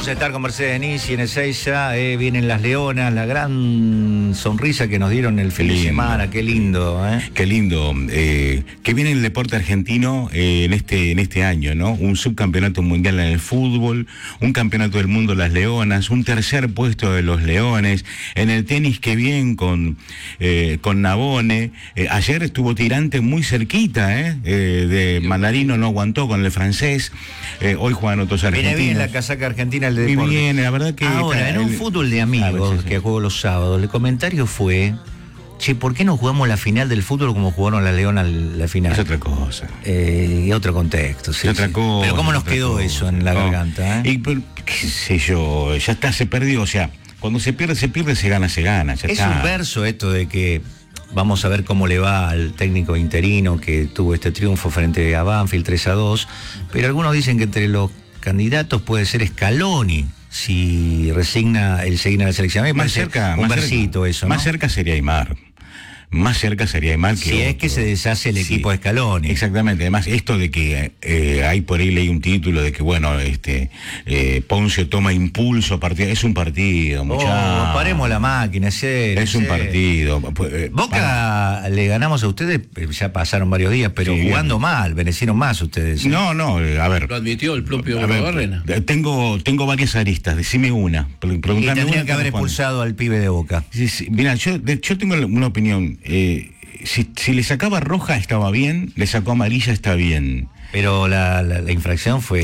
a estar con Mercedes Niz y en Ezeiza. Vienen las Leonas, la gran sonrisa que nos dieron el fin de semana. Qué lindo, Qué lindo. Que viene el deporte argentino en este año, ¿no? Un subcampeonato mundial en el fútbol, un campeonato del mundo las Leonas, un tercer puesto de los Leones. En el tenis, que bien con Navone. Ayer estuvo Tirante muy cerquita, de Mandarino, no aguantó con el francés. Hoy juegan otros argentinos. Viene bien la casaca argentina, el de deporte. Muy bien, la verdad que... Ahora, en un fútbol de amigos que juego los sábados, el comentario fue: che, ¿por qué no jugamos la final del fútbol como jugaron las Leonas la final? Es otra cosa. Y otro contexto, sí. Es otra cosa. Pero ¿cómo nos quedó eso en la garganta? Y, qué sé yo, ya está, se perdió. O sea, cuando se pierde, se gana, ya es está. un verso esto de que vamos a ver cómo le va al técnico interino que tuvo este triunfo frente a Banfield 3-2, pero algunos dicen que entre los candidatos puede ser Scaloni, si resigna el seguir a la selección. Más cerca, un versito eso, ¿no? Más cerca sería Aimar. Más cerca sería Aimar que si otro. es que se deshace el equipo de Scaloni. Exactamente. Además, esto de que hay por ahí leí un título de que, bueno, Poncio toma impulso a partido. Es un partido, muchachos. Paremos la máquina, es un partido. Boca le ganamos a ustedes, ya pasaron varios días, pero sí, jugando mal, venecieron más ustedes. No, a ver. Lo admitió el propio Barrena. Tengo varias aristas, decime una. Y tendrían que haber expulsado al pibe de Boca. Sí. Mirá, yo tengo una opinión. Si le sacaba roja estaba bien, le sacó amarilla está bien. Pero la infracción fue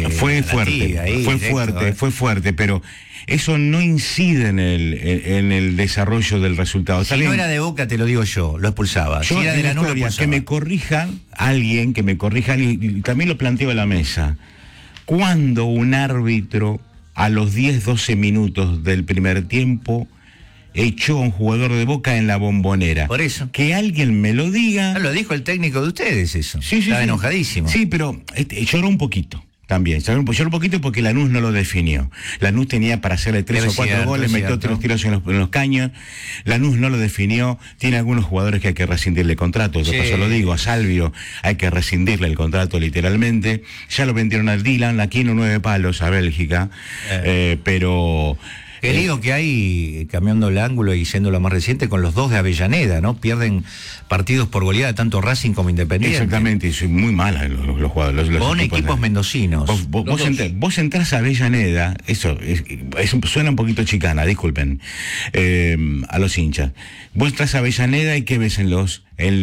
fuerte, fue fuerte, pero eso no incide en el desarrollo del resultado. Si no era de Boca, te lo digo yo, lo expulsaba. Si era de la historia, que me corrija alguien, y también lo planteo a la mesa. ¿Cuándo un árbitro a los 10-12 minutos del primer tiempo echó a un jugador de Boca en la Bombonera? Por eso. Que alguien me lo diga. No, lo dijo el técnico de ustedes eso. Sí. Estaba enojadísimo. Sí, pero lloró un poquito. También, lloró un poquito porque Lanús no lo definió. Lanús tenía para hacerle 3 o 4 goles, metió 3 tiros en los caños. Lanús no lo definió. Tiene algunos jugadores que hay que rescindirle contrato. De paso lo digo, a Salvio hay que rescindirle el contrato literalmente. Ya lo vendieron al Dylan, aquí en 9 palos a Bélgica. Pero... Qué lío que hay, cambiando el ángulo y siendo lo más reciente, con los dos de Avellaneda, ¿no? Pierden partidos por goleada, tanto Racing como Independiente. Exactamente, y son muy malas los jugadores. Con equipos mendocinos. Vos entrás a Avellaneda, eso suena un poquito chicana, disculpen, a los hinchas. Vos entras a Avellaneda y ¿qué ves en los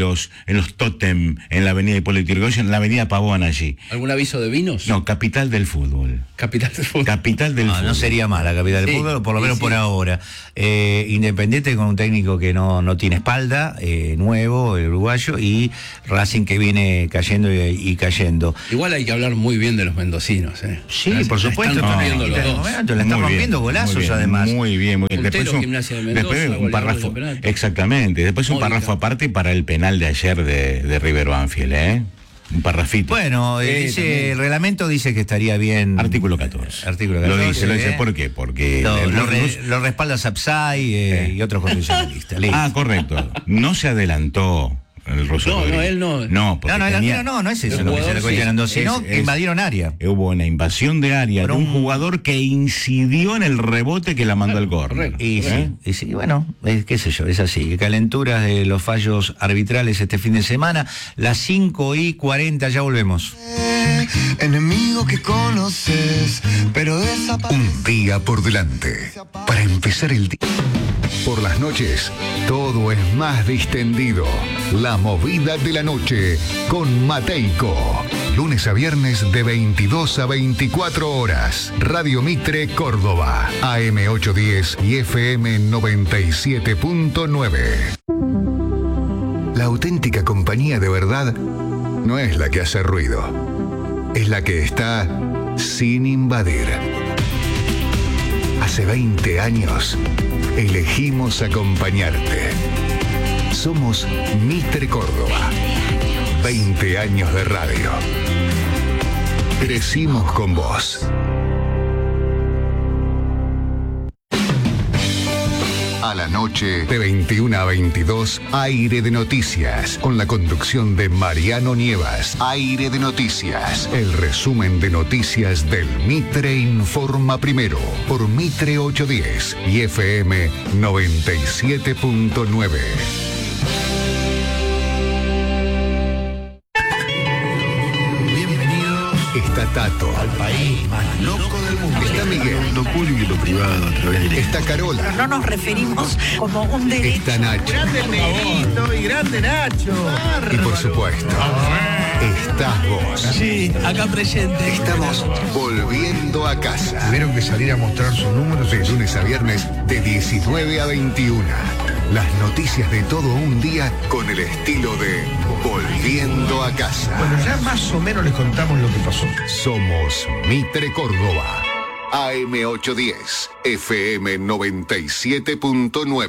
tótem, en la avenida Hipólito Yrigoyen, en la avenida Pavón allí? ¿Algún aviso de vinos? No, capital del fútbol. Capital del fútbol. No sería mala capital del fútbol, por lo menos por ahora. Independiente con un técnico que no tiene espalda, nuevo, el uruguayo, y Racing que viene cayendo y cayendo. Igual hay que hablar muy bien de los mendocinos. Sí, por supuesto. Están rompiendo los dos. Le están rompiendo golazos, además. Muy bien. Después un párrafo. Exactamente. Después un párrafo aparte para el penal de ayer de River Banfield, un parrafito. Bueno, el reglamento dice que estaría bien. Artículo 14. Artículo 14. Lo dice, ¿por qué? Porque lo respalda Sapsay y otros constitucionalistas. Correcto. No se adelantó el Rosso Rodríguez. No, él no. No, no es eso lo que se le cuestionando, sino que invadieron área. Hubo una invasión de área de un jugador que incidió en el rebote que la mandó al córner. Y sí, bueno, qué sé yo, es así. Calenturas de los fallos arbitrales este fin de semana. Las 5:40, ya volvemos. Enemigo que conoces, pero un día por delante para empezar el día. Por las noches, todo es más distendido. La movida de la noche con Mateico. Lunes a viernes de 22 a 24 horas. Radio Mitre, Córdoba. AM 810 y FM 97.9. La auténtica compañía de verdad no es la que hace ruido. Es la que está sin invadir. Hace 20 años elegimos acompañarte. Somos Mitre Córdoba. 20 años de radio. Crecimos con vos. A la noche, de 21 a 22, Aire de Noticias, con la conducción de Mariano Nievas. Aire de Noticias, el resumen de noticias del Mitre Informa Primero, por Mitre 810 y FM 97.9. Está Tato, al país más loco del mundo. Está Miguel, Lo público y lo privado a través de... está Carola, No nos referimos como un derecho. está Nacho Grande Negrito y grande Nacho. y por supuesto, estás vos. Sí, acá presente. Estamos volviendo a casa. Tuvieron que salir a mostrar sus números. De lunes a viernes, de 19 a 21. Las noticias de todo un día con el estilo de Volviendo a casa. Bueno, ya más o menos les contamos lo que pasó. Somos Mitre Córdoba. AM810, FM 97.9.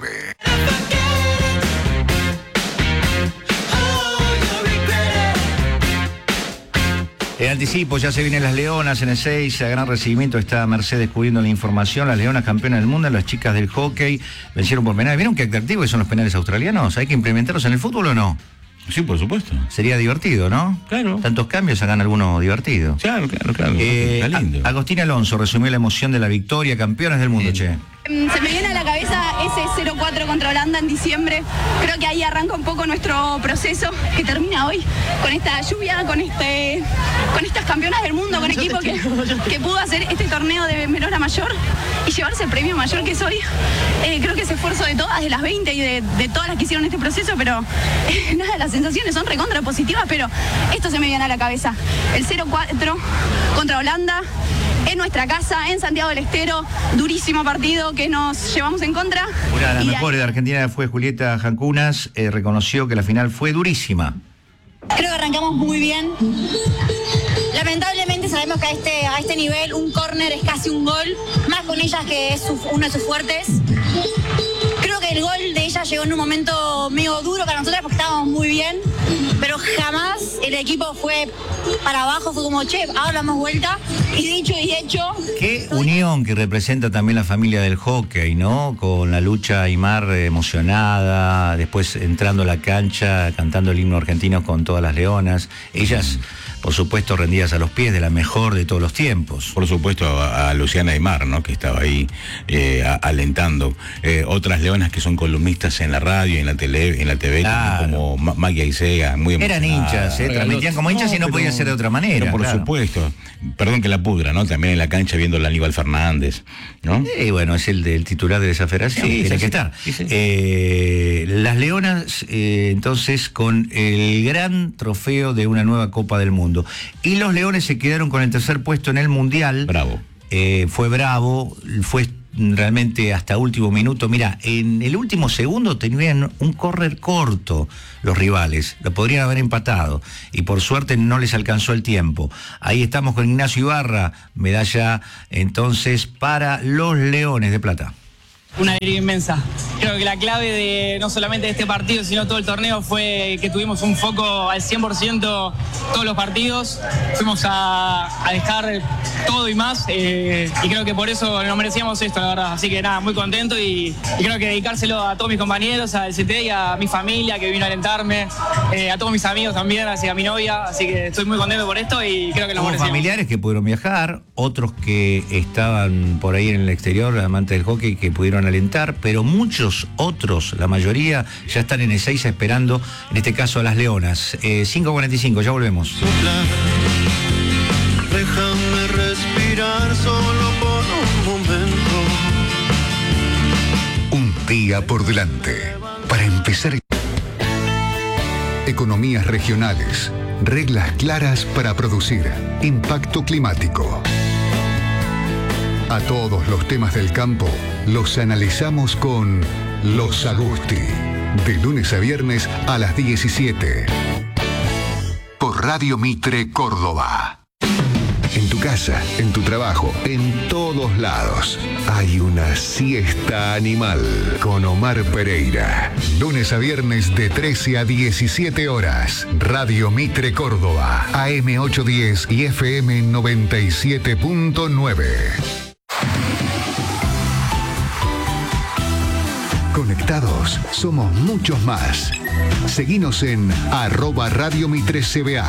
En anticipo, ya se vienen las Leonas en el 6, a gran recibimiento está Mercedes cubriendo la información, las Leonas campeonas del mundo, las chicas del hockey vencieron por penales. ¿Vieron qué atractivos son los penales australianos? ¿Hay que implementarlos en el fútbol o no? Sí, por supuesto. Sería divertido, ¿no? Claro. Tantos cambios, hagan alguno divertido. Claro. Está lindo. Agostín Alonso resumió la emoción de la victoria, campeonas del mundo, che. Se me viene a la cabeza ese 0-4 contra Holanda en diciembre. Creo que ahí arranca un poco nuestro proceso que termina hoy con esta lluvia, con estas campeonas del mundo, con equipo que pudo hacer este torneo de menor a mayor y llevarse el premio mayor que soy. Creo que ese esfuerzo de todas, de las 20 y de todas las que hicieron este proceso, pero nada, las sensaciones son recontra positivas, pero esto se me viene a la cabeza. El 0-4 contra Holanda. En nuestra casa, en Santiago del Estero, durísimo partido que nos llevamos en contra. Una de las Y mejores de Argentina fue Julieta Jancunas, reconoció que la final fue durísima. Creo que arrancamos muy bien. Lamentablemente sabemos que a este nivel un córner es casi un gol, más con ellas que es uno de sus fuertes. Creo que el gol de ellas llegó en un momento medio duro para nosotras porque estábamos muy bien, pero jamás el equipo fue para abajo, fue como, che, ahora damos vuelta, y dicho y hecho. Qué unión que representa también la familia del hockey, ¿no? Con la lucha Aymar emocionada, después entrando a la cancha, cantando el himno argentino con todas las leonas. Ellas, por supuesto, rendidas a los pies de la mejor de todos los tiempos. Por supuesto a Luciana Aymar, ¿no? Que estaba ahí alentando. Otras leonas que son columnistas en la radio, en la TV, Claro. también como Maggie Aisega, muy Eran emocionadas. hinchas, transmitían como hinchas y no podía ser de otra manera. Pero por claro. supuesto. Perdón que la pudra, ¿no? También en la cancha viendo a Aníbal Fernández, ¿no? Bueno, es el del titular de esa federación, Sí, tiene sí, que sí. estar. Sí, sí. Las Leonas, entonces, con el gran trofeo de una nueva Copa del Mundo. Y los Leones se quedaron con el tercer puesto en el Mundial. Bravo. Fue bravo, fue realmente hasta último minuto. Mira, en el último segundo tenían un córner corto los rivales, lo podrían haber empatado y por suerte no les alcanzó el tiempo. Ahí estamos con Ignacio Ibarra, medalla entonces para los Leones de Plata. Una alegría inmensa. Creo que la clave de no solamente de este partido, sino todo el torneo fue que tuvimos un foco al 100% todos los partidos. Fuimos a dejar todo y más y creo que por eso nos merecíamos esto, la verdad. Así que nada, muy contento y creo que dedicárselo a todos mis compañeros, al CT y a mi familia que vino a alentarme, a todos mis amigos también, a mi novia. Así que estoy muy contento por esto y creo que nos Hubo merecíamos. familiares que pudieron viajar, otros que estaban por ahí en el exterior, amantes del hockey, que pudieron alentar, pero muchos otros, la mayoría, ya están en Ezeiza esperando, en este caso a las Leonas. 5:45, ya volvemos. Déjame respirar solo por un momento. Un día por delante para empezar. Economías regionales, reglas claras para producir, impacto climático. A todos los temas del campo los analizamos con Los Agusti, de lunes a viernes a las 17. Por Radio Mitre Córdoba. En tu casa, en tu trabajo, en todos lados, hay una siesta animal con Omar Pereira. Lunes a viernes de 13 a 17 horas. Radio Mitre Córdoba, AM810 y FM 97.9. Conectados somos muchos más. Seguinos en @RadioMitreCBA.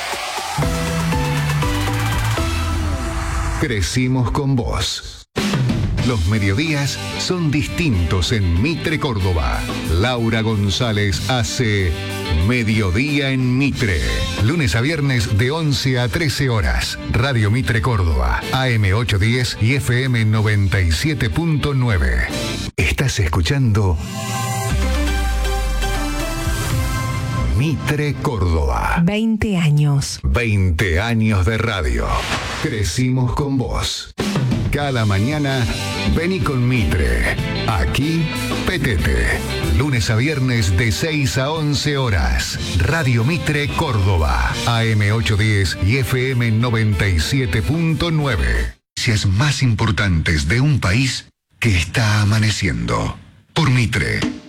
Crecimos con vos. Los mediodías son distintos en Mitre, Córdoba. Laura González hace Mediodía en Mitre. Lunes a viernes de 11 a 13 horas. Radio Mitre Córdoba, AM 810 y FM 97.9. Estás escuchando Mitre Córdoba. 20 años. 20 años de radio. Crecimos con vos. Cada mañana, vení con Mitre. Aquí, petete. Lunes a viernes de 6 a 11 horas. Radio Mitre Córdoba. AM 810 y FM 97.9. Noticias más importantes de un país que está amaneciendo. Por Mitre.